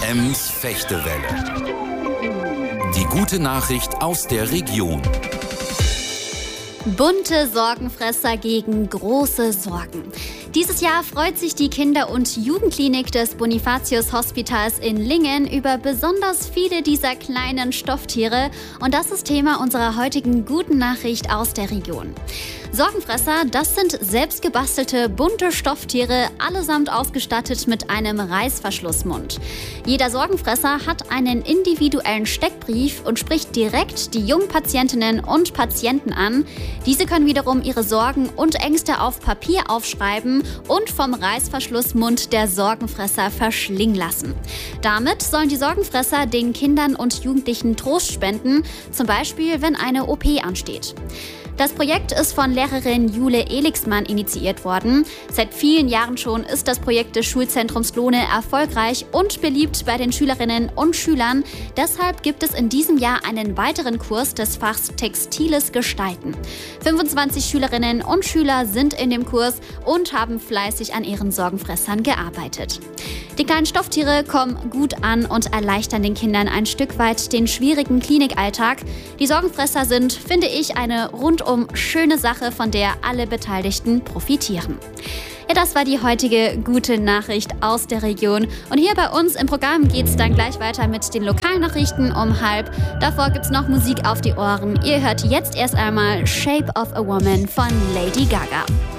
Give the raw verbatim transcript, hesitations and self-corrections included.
Ems Fechtewelle. Die gute Nachricht aus der Region. Bunte Sorgenfresser gegen große Sorgen. Dieses Jahr freut sich die Kinder- und Jugendklinik des Bonifatius-Hospitals in Lingen über besonders viele dieser kleinen Stofftiere. Und das ist Thema unserer heutigen guten Nachricht aus der Region. Sorgenfresser, das sind selbstgebastelte bunte Stofftiere, allesamt ausgestattet mit einem Reißverschlussmund. Jeder Sorgenfresser hat einen individuellen Steckbrief und spricht direkt die jungen Patientinnen und Patienten an. Diese können wiederum ihre Sorgen und Ängste auf Papier aufschreiben und vom Reißverschlussmund der Sorgenfresser verschlingen lassen. Damit sollen die Sorgenfresser den Kindern und Jugendlichen Trost spenden, zum Beispiel wenn eine O P ansteht. Das Projekt ist von Lehrerin Jule Elixmann initiiert worden. Seit vielen Jahren schon ist das Projekt des Schulzentrums Lohne erfolgreich und beliebt bei den Schülerinnen und Schülern. Deshalb gibt es in diesem Jahr einen weiteren Kurs des Fachs Textiles Gestalten. fünfundzwanzig Schülerinnen und Schüler sind in dem Kurs und haben fleißig an ihren Sorgenfressern gearbeitet. Die kleinen Stofftiere kommen gut an und erleichtern den Kindern ein Stück weit den schwierigen Klinikalltag. Die Sorgenfresser sind, finde ich, eine rundum schöne Sache, von der alle Beteiligten profitieren. Ja, das war die heutige gute Nachricht aus der Region. Und hier bei uns im Programm geht es dann gleich weiter mit den Lokalnachrichten um halb. Davor gibt es noch Musik auf die Ohren. Ihr hört jetzt erst einmal Shape of a Woman von Lady Gaga.